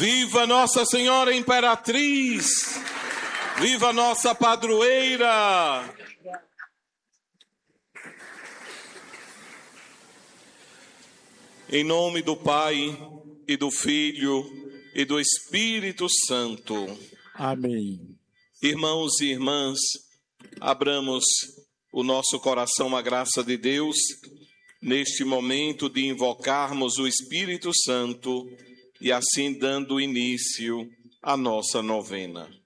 Viva Nossa Senhora Imperatriz! Viva nossa padroeira! Em nome do Pai, e do Filho, e do Espírito Santo. Amém. Irmãos e irmãs, abramos o nosso coração à graça de Deus, neste momento de invocarmos o Espírito Santo e assim dando início à nossa novena.